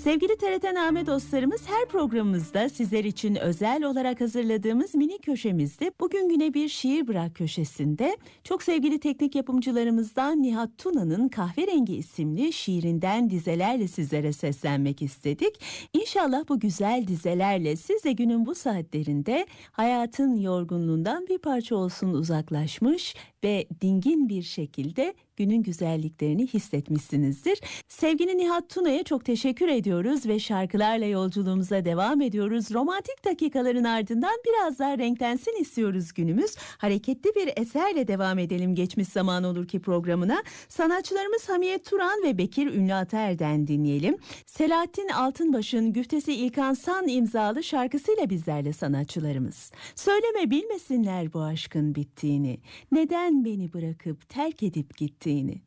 Sevgili TRT-Name dostlarımız, her programımızda sizler için özel olarak hazırladığımız mini köşemizde bugün güne bir şiir bırak köşesinde çok sevgili teknik yapımcılarımızdan Nihat Tuna'nın Kahverengi isimli şiirinden dizelerle sizlere seslenmek istedik. İnşallah bu güzel dizelerle siz de günün bu saatlerinde hayatın yorgunluğundan bir parça olsun uzaklaşmış ve dingin bir şekilde günün güzelliklerini hissetmişsinizdir. Sevgili Nihat Tuna'ya çok teşekkür ediyoruz ve şarkılarla yolculuğumuza devam ediyoruz. Romantik dakikaların ardından biraz daha renklensin istiyoruz günümüz. Hareketli bir eserle devam edelim Geçmiş Zaman Olur Ki programına. Sanatçılarımız Hamiyet Turan ve Bekir Ünlü Ataer'den dinleyelim. Selahattin Altınbaş'ın Güftesi İlkan San imzalı şarkısıyla bizlerle sanatçılarımız. Söyleme bilmesinler bu aşkın bittiğini. Neden beni bırakıp terk edip gittiğini.